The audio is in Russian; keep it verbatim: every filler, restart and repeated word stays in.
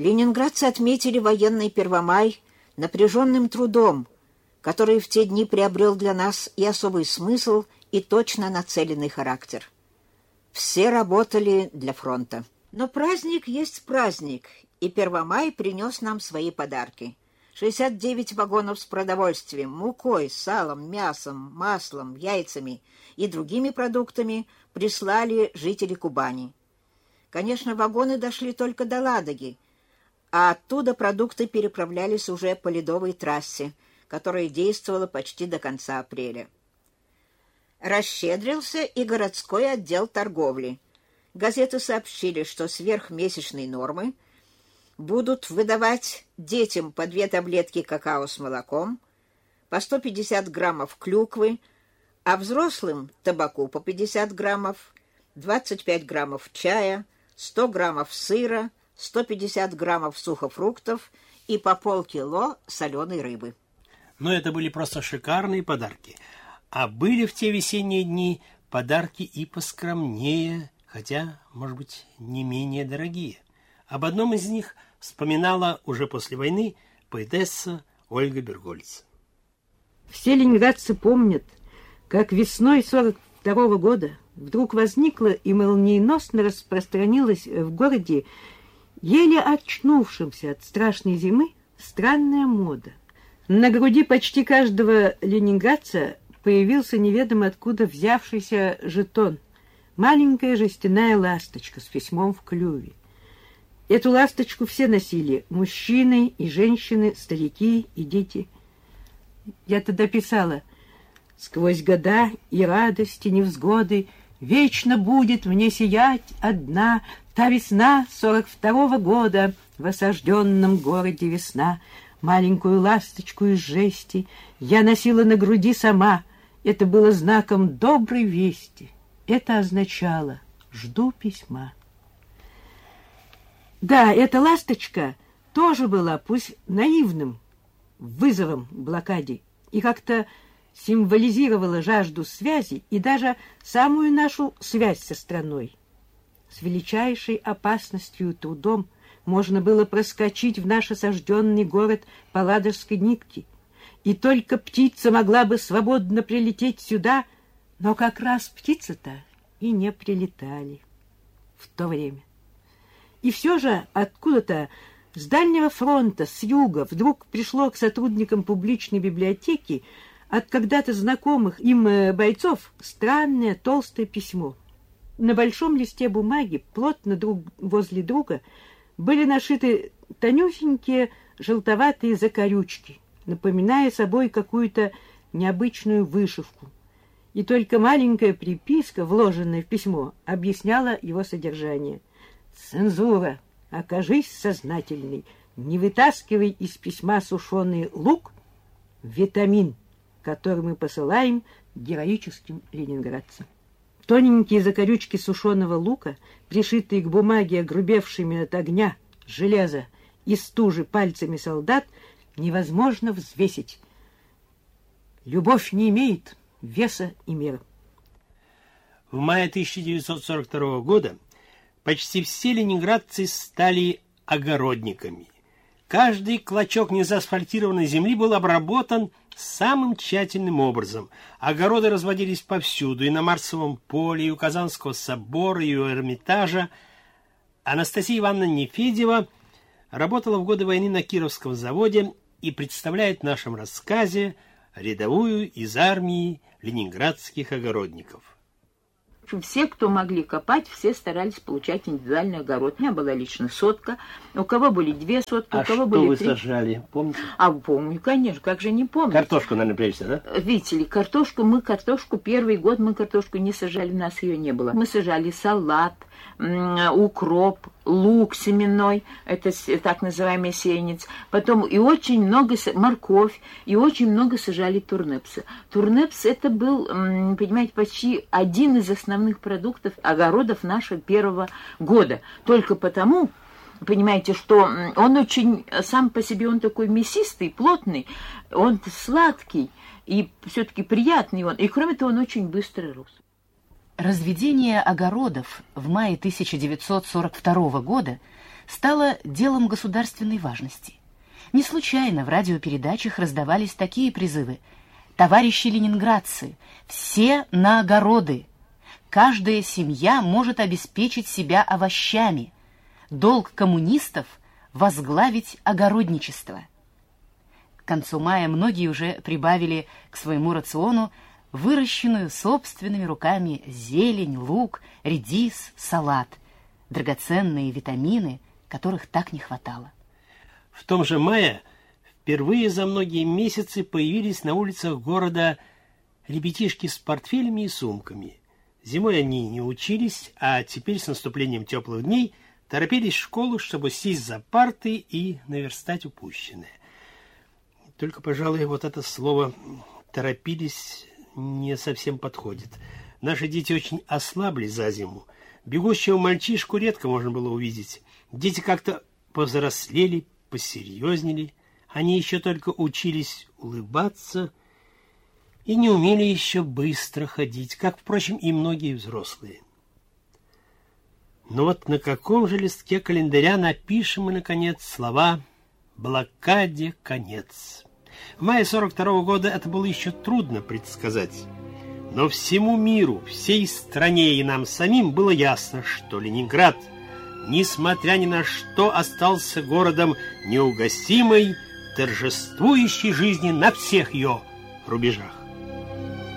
Ленинградцы отметили военный Первомай напряженным трудом, который в те дни приобрел для нас и особый смысл, и точно нацеленный характер. Все работали для фронта. Но праздник есть праздник, и Первомай принес нам свои подарки. шестьдесят девять вагонов с продовольствием, мукой, салом, мясом, маслом, яйцами и другими продуктами прислали жители Кубани. Конечно, вагоны дошли только до Ладоги, а оттуда продукты переправлялись уже по ледовой трассе, которая действовала почти до конца апреля. Расщедрился и городской отдел торговли. Газеты сообщили, что сверх месячной нормы будут выдавать детям по две таблетки какао с молоком, по сто пятьдесят граммов клюквы, а взрослым табаку по пятьдесят граммов, двадцать пять граммов чая, сто граммов сыра, сто пятьдесят граммов сухофруктов и по полкило соленой рыбы. Но это были просто шикарные подарки. А были в те весенние дни подарки и поскромнее, хотя, может быть, не менее дорогие. Об одном из них вспоминала уже после войны поэтесса Ольга Бергольц. Все ленинградцы помнят, как весной сорок второго года вдруг возникла и молниеносно распространилась в городе, еле очнувшимся от страшной зимы, странная мода. На груди почти каждого ленинградца появился неведомо откуда взявшийся жетон. Маленькая жестяная ласточка с письмом в клюве. Эту ласточку все носили: мужчины и женщины, старики и дети. Я тогда писала: «Сквозь года и радости, невзгоды вечно будет мне сиять одна та весна сорок второго года, в осажденном городе весна. Маленькую ласточку из жести я носила на груди сама. Это было знаком доброй вести. Это означало: жду письма». Да, эта ласточка тоже была, пусть наивным, вызовом блокаде, и как-то символизировала жажду связи и даже самую нашу связь со страной. С величайшей опасностью и трудом можно было проскочить в наш осажденный город по Ладожской нитке, и только птица могла бы свободно прилететь сюда, но как раз птицы-то и не прилетали в то время. И все же откуда-то с дальнего фронта, с юга, вдруг пришло к сотрудникам публичной библиотеки от когда-то знакомых им бойцов странное толстое письмо. На большом листе бумаги, плотно друг возле друга, были нашиты тонюсенькие желтоватые закорючки, напоминая собой какую-то необычную вышивку. И только маленькая приписка, вложенная в письмо, объясняла его содержание. «Цензура, окажись сознательной, не вытаскивай из письма сушеный лук, витамин, который мы посылаем героическим ленинградцам». Тоненькие закорючки сушеного лука, пришитые к бумаге огрубевшими от огня, железа и стужи пальцами солдат, невозможно взвесить. Любовь не имеет веса и меры. В мае тысяча девятьсот сорок второго года почти все ленинградцы стали огородниками. Каждый клочок незаасфальтированной земли был обработан самым тщательным образом. Огороды разводились повсюду, и на Марсовом поле, и у Казанского собора, и у Эрмитажа. Анастасия Ивановна Нефедева работала в годы войны на Кировском заводе и представляет в нашем рассказе рядовую из армии ленинградских огородников. Все, кто могли копать, все старались получать индивидуальный огород. У меня была лично сотка, у кого были две сотки, а у кого что были вы три. сажали, помните? А помню, конечно, как же не помню. Картошку, наверное, прежде, да? Видите ли, картошку, мы картошку, первый год мы картошку не сажали, у нас ее не было. Мы сажали салат, укроп, лук семенной, это так называемый сеянец, потом и очень много, морковь, и очень много сажали турнепса. Турнепс это был, понимаете, почти один из основных продуктов огородов нашего первого года. Только потому, понимаете, что он очень, сам по себе он такой мясистый, плотный, он сладкий и все-таки приятный он, и кроме того он очень быстро рос. Разведение огородов в мае тысяча девятьсот сорок второго года стало делом государственной важности. Не случайно в радиопередачах раздавались такие призывы: «Товарищи ленинградцы, все на огороды! Каждая семья может обеспечить себя овощами. Долг коммунистов — возглавить огородничество». К концу мая многие уже прибавили к своему рациону выращенную собственными руками зелень, лук, редис, салат, драгоценные витамины, которых так не хватало. В том же мае впервые за многие месяцы появились на улицах города ребятишки с портфелями и сумками. Зимой они не учились, а теперь с наступлением теплых дней торопились в школу, чтобы сесть за парты и наверстать упущенное. Только, пожалуй, вот это слово «торопились» не совсем подходит. Наши дети очень ослабли за зиму. Бегущего мальчишку редко можно было увидеть. Дети как-то повзрослели, посерьезнели. Они еще только учились улыбаться и не умели еще быстро ходить, как, впрочем, и многие взрослые. Но вот на каком же листке календаря напишем мы, наконец, слова «блокаде конец»? В мае сорок второго года это было еще трудно предсказать. Но всему миру, всей стране и нам самим было ясно, что Ленинград, несмотря ни на что, остался городом неугасимой, торжествующей жизни на всех ее рубежах.